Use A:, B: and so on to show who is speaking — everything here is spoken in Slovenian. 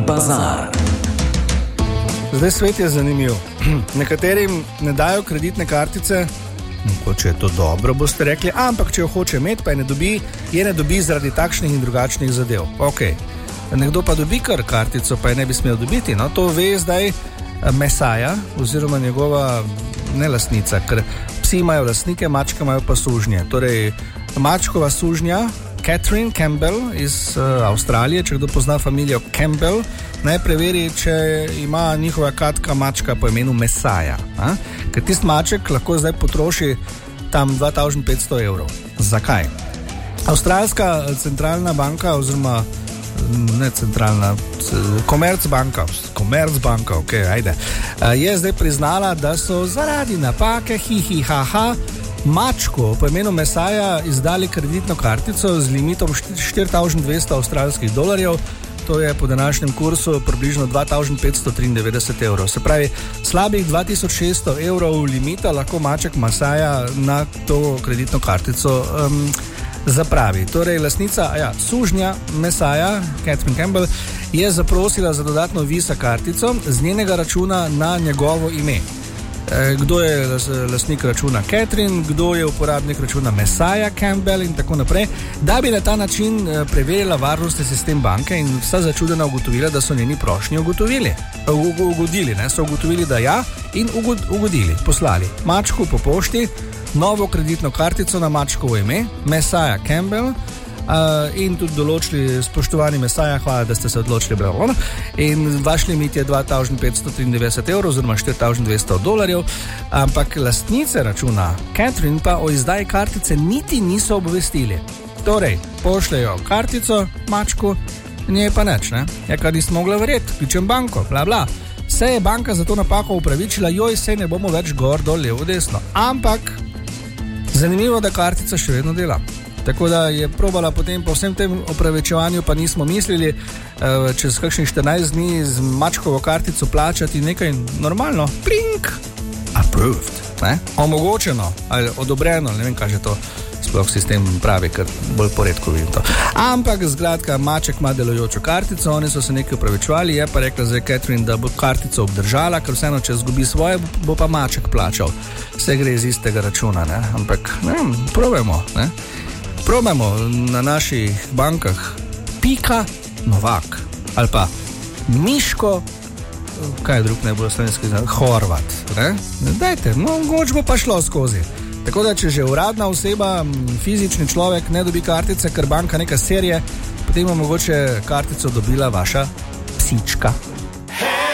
A: bazar.
B: Zdaj svet je zanimiv. Nekaterim ne dajo kreditne kartice, če je to dobro, boste rekli, ampak če jo hoče imeti, pa je ne dobi zaradi takšnih in drugačnih zadev. Ok, nekdo pa dobi kar kartico, pa je ne bi smel dobiti. No, to ve zdaj Mesaja oziroma njegova nelastnica, ker psi imajo lastnike, mačke imajo pa sužnje. Torej, mačkova sužnja Catherine Campbell iz Avstralije, če kdo pozna familijo Campbell, naj preveri, če ima njihova katka mačka po imenu Mesaja. Ker tist maček lahko zdaj potroši tam 2500 evrov. Zakaj? Avstralska centralna banka oziroma ne centralna, Commerzbanka, ok, ajde, je zdaj priznala, da so zaradi napake mačku po imenu Mesaja izdali kreditno kartico z limitom 4200 avstralskih dolarjev, to je po današnjem kursu približno 2593 evrov. Se pravi, slabih 2600 evrov limita lahko maček Mesaja na to kreditno kartico zapravi. Torej, lastnica sužnja Mesaja, Catherine Campbell, je zaprosila za dodatno Visa kartico z njenega računa na njegovo ime. Kdo je lastnik računa Catherine, kdo je uporabnik računa Mesaja Campbell in tako naprej, da bi na ta način preverila varnostni sistem banke in vsa začudena ugotovila, da so njeni prošnji ugotovili, da ja, in ugodili, poslali mačku po pošti novo kreditno kartico na mačkovo ime, Mesaja Campbell, in tudi določili, spoštovani Mesaja, hvala, da ste se odločili, in vaš limit je 2593 evrov oziroma 4200 dolarjev, ampak lastnice računa Catherine pa o izdaji kartice niti niso obvestili. Torej, pošljajo kartico mačku, nje pa neč, ne? Ja, kar nismo mogla verjeti, kličem banko, bla bla. Se je banka za to napako upravičila, se ne bomo več gor, dol, levo, desno. Ampak zanimivo, da kartica še vedno dela. Tako da je probala potem po vsem tem opravičevanju, pa nismo mislili, čez kakšnih 14 dni z mačkovo kartico plačati nekaj normalno. Plink! Approved. Ne? Omogočeno ali odobreno, ne vem, kaj že to sploh sistem pravi, ker bolj poredko vidim to. Ampak zgradka, maček ima delujočo kartico, oni so se nekaj opravičevali, je pa rekla zdaj Catherine, da bo kartico obdržala, ker vseeno, če zgubi svoje, bo pa maček plačal. Vse gre iz istega računa, ne? Ampak, ne vem, probajmo, ne? Probajmo na naših bankah Pika Novak ali pa Miško, kaj drug ne bo slovenski znak, Horvat, ne? Dajte, mogoče bo pa šlo skozi. Tako da, če že uradna oseba, fizični človek ne dobi kartice, ker banka neka serije, potem bo mogoče kartico dobila vaša psička.